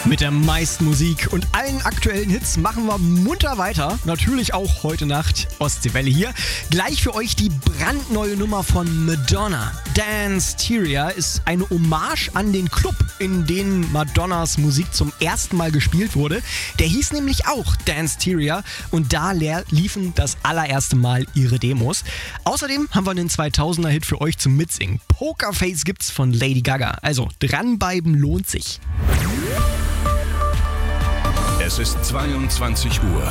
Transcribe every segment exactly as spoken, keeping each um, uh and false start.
Mit der meisten Musik und allen aktuellen Hits machen wir munter weiter. Natürlich auch heute Nacht Ostseewelle hier. Gleich für euch die brandneue Nummer von Madonna. Danceteria ist eine Hommage an den Club, in dem Madonnas Musik zum ersten Mal gespielt wurde. Der hieß nämlich auch Danceteria und da liefen das allererste Mal ihre Demos. Außerdem haben wir einen zweitausender-Hit für euch zum Mitsingen. Pokerface gibt's von Lady Gaga. Also dranbleiben lohnt sich. Es ist zweiundzwanzig Uhr.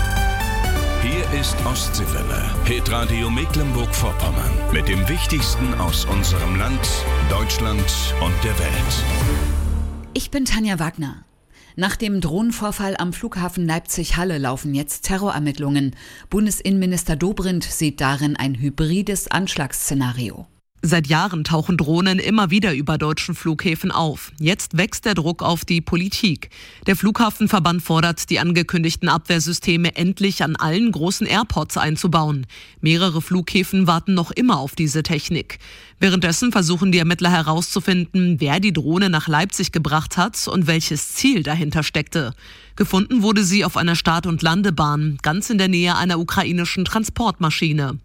Hier ist Ostseewelle, Hitradio Mecklenburg-Vorpommern. Mit dem Wichtigsten aus unserem Land, Deutschland und der Welt. Ich bin Tanja Wagner. Nach dem Drohnenvorfall am Flughafen Leipzig-Halle laufen jetzt Terrorermittlungen. Bundesinnenminister Dobrindt sieht darin ein hybrides Anschlagsszenario. Seit Jahren tauchen Drohnen immer wieder über deutschen Flughäfen auf. Jetzt wächst der Druck auf die Politik. Der Flughafenverband fordert, die angekündigten Abwehrsysteme endlich an allen großen Airports einzubauen. Mehrere Flughäfen warten noch immer auf diese Technik. Währenddessen versuchen die Ermittler herauszufinden, wer die Drohne nach Leipzig gebracht hat und welches Ziel dahinter steckte. Gefunden wurde sie auf einer Start- und Landebahn, ganz in der Nähe einer ukrainischen Transportmaschine.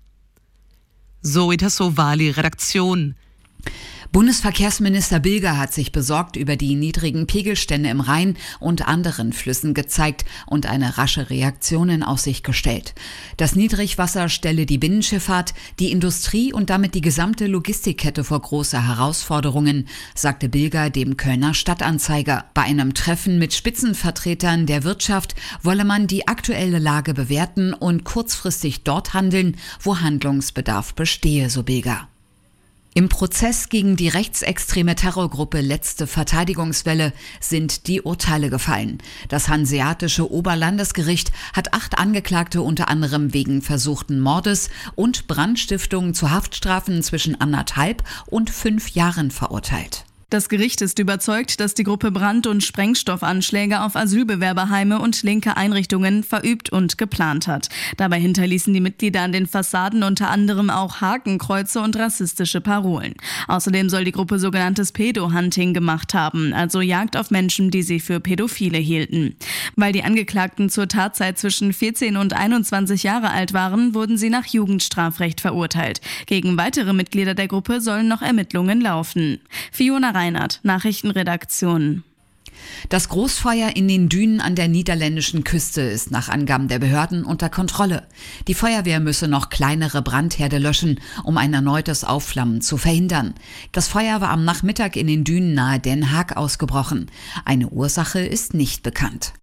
Zoe Tassovali, Redaktion. Bundesverkehrsminister Bilger hat sich besorgt über die niedrigen Pegelstände im Rhein und anderen Flüssen gezeigt und eine rasche Reaktion in Aussicht gestellt. Das Niedrigwasser stelle die Binnenschifffahrt, die Industrie und damit die gesamte Logistikkette vor große Herausforderungen, sagte Bilger dem Kölner Stadtanzeiger. Bei einem Treffen mit Spitzenvertretern der Wirtschaft wolle man die aktuelle Lage bewerten und kurzfristig dort handeln, wo Handlungsbedarf bestehe, so Bilger. Im Prozess gegen die rechtsextreme Terrorgruppe Letzte Verteidigungswelle sind die Urteile gefallen. Das Hanseatische Oberlandesgericht hat acht Angeklagte unter anderem wegen versuchten Mordes und Brandstiftung zu Haftstrafen zwischen anderthalb und fünf Jahren verurteilt. Das Gericht ist überzeugt, dass die Gruppe Brand- und Sprengstoffanschläge auf Asylbewerberheime und linke Einrichtungen verübt und geplant hat. Dabei hinterließen die Mitglieder an den Fassaden unter anderem auch Hakenkreuze und rassistische Parolen. Außerdem soll die Gruppe sogenanntes Pedo-Hunting gemacht haben, also Jagd auf Menschen, die sie für Pädophile hielten. Weil die Angeklagten zur Tatzeit zwischen vierzehn und einundzwanzig Jahre alt waren, wurden sie nach Jugendstrafrecht verurteilt. Gegen weitere Mitglieder der Gruppe sollen noch Ermittlungen laufen. Fiona Reinhardt, Nachrichtenredaktion. Das Großfeuer in den Dünen an der niederländischen Küste ist nach Angaben der Behörden unter Kontrolle. Die Feuerwehr müsse noch kleinere Brandherde löschen, um ein erneutes Aufflammen zu verhindern. Das Feuer war am Nachmittag in den Dünen nahe Den Haag ausgebrochen. Eine Ursache ist nicht bekannt.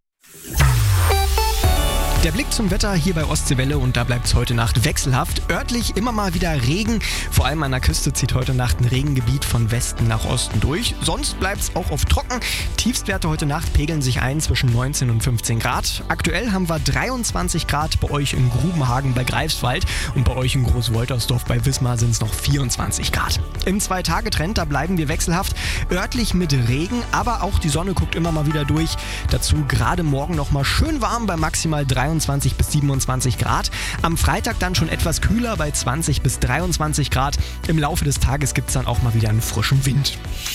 Der Blick zum Wetter hier bei Ostseewelle und da bleibt es heute Nacht wechselhaft. Örtlich immer mal wieder Regen. Vor allem an der Küste zieht heute Nacht ein Regengebiet von Westen nach Osten durch. Sonst bleibt es auch oft trocken. Tiefstwerte heute Nacht pegeln sich ein zwischen neunzehn und fünfzehn Grad. Aktuell haben wir dreiundzwanzig Grad bei euch in Grubenhagen bei Greifswald und bei euch in Großwoltersdorf bei Wismar sind es noch vierundzwanzig Grad. Im Zwei-Tage-Trend, da bleiben wir wechselhaft. Örtlich mit Regen, aber auch die Sonne guckt immer mal wieder durch. Dazu gerade morgen noch mal schön warm bei maximal dreiundzwanzig bis siebenundzwanzig Grad. Am Freitag dann schon etwas kühler bei zwanzig bis dreiundzwanzig Grad. Im Laufe des Tages gibt es dann auch mal wieder einen frischen Wind.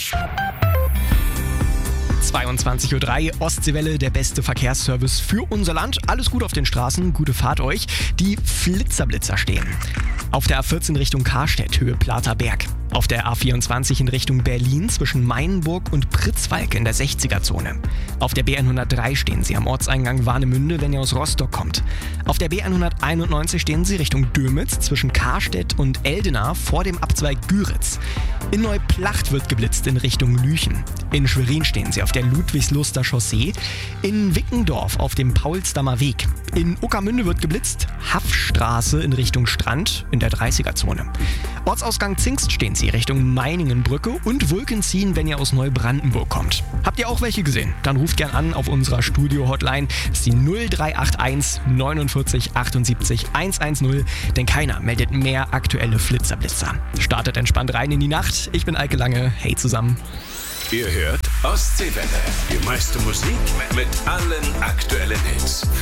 zweiundzwanzig Uhr drei, Ostseewelle, der beste Verkehrsservice für unser Land. Alles gut auf den Straßen, gute Fahrt euch. Die Flitzerblitzer stehen. Auf der A vierzehn Richtung Karstedt, Höhe Platerberg. Auf der A vierundzwanzig in Richtung Berlin zwischen Mainburg und Pritzwalk in der sechziger-Zone. Auf der B hundertdrei stehen Sie am Ortseingang Warnemünde, wenn ihr aus Rostock kommt. Auf der B hunderteinundneunzig stehen Sie Richtung Dömitz zwischen Karstedt und Eldena vor dem Abzweig Güritz. In Neuplacht wird geblitzt in Richtung Lüchen. In Schwerin stehen Sie auf der Ludwigsluster Chaussee. In Wickendorf auf dem Paulsdammer Weg. In Uckermünde wird geblitzt. Haffstraße in Richtung Strand in der dreißiger-Zone. Ortsausgang Zingst stehen Sie Richtung Meiningenbrücke und Wulkenziehen, wenn ihr aus Neubrandenburg kommt. Habt ihr auch welche gesehen? Dann ruft gern an auf unserer Studio-Hotline. Das ist die null drei acht eins neunundvierzig achtundsiebzig hundertzehn, denn keiner meldet mehr aktuelle Flitzerblitzer. Startet entspannt rein in die Nacht. Ich bin Eike Lange. Hey zusammen. Ihr hört Ostseewelle. Die meiste Musik mit allen aktuellen Hits.